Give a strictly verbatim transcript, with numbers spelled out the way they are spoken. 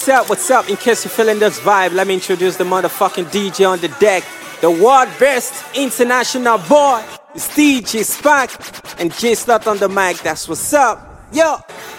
what's up, what's up? In case you're feeling this vibe, let me introduce the motherfucking D J on the deck. The world best international boy. It's D J Spark and J Slot on the mic. That's what's up. Yo.